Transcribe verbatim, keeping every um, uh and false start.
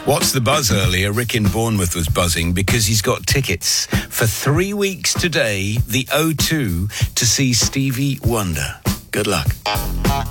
What's the buzz earlier? Rick in Bournemouth was buzzing because he's got tickets for three weeks today, the O two, to see Stevie Wonder. Good luck.